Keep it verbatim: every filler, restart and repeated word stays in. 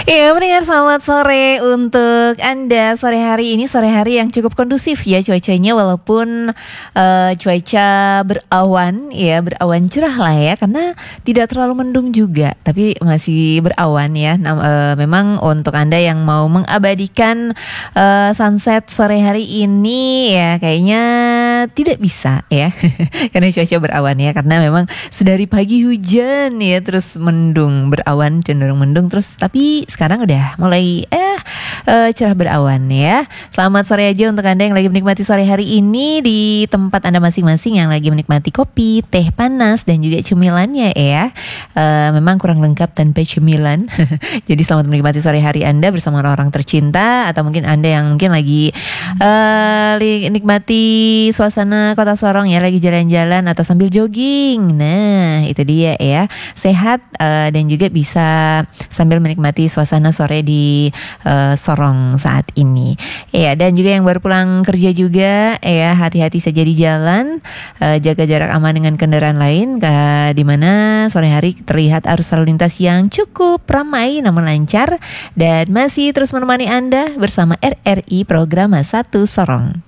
Ya, pendengar selamat sore untuk Anda. Sore hari ini sore hari yang cukup kondusif ya cuacanya, walaupun uh, cuaca berawan ya, berawan cerah lah ya, karena tidak terlalu mendung juga, tapi masih berawan ya. Nah, uh, memang untuk Anda yang mau mengabadikan uh, sunset sore hari ini ya kayaknya tidak bisa ya. Karena cuaca berawan ya, karena memang sedari pagi hujan ya, terus mendung, berawan cenderung mendung terus, tapi sekarang udah mulai eh uh, cerah berawan ya. Selamat sore aja untuk Anda yang lagi menikmati sore hari ini di tempat Anda masing-masing, yang lagi menikmati kopi, teh panas dan juga cemilannya ya. Uh, memang kurang lengkap tanpa cemilan. Jadi selamat menikmati sore hari Anda bersama orang-orang tercinta, atau mungkin Anda yang mungkin lagi uh, nikmati suasana Kota Sorong ya, lagi jalan-jalan atau sambil jogging. Nah, itu dia ya. Sehat uh, dan juga bisa sambil menikmati suasana sore di uh, Sorong saat ini. Ya, dan juga yang baru pulang kerja juga ya, hati-hati saja di jalan, uh, jaga jarak aman dengan kendaraan lain, uh, di mana sore hari terlihat arus lalu lintas yang cukup ramai namun lancar, dan masih terus menemani Anda bersama R R I Program satu Sorong.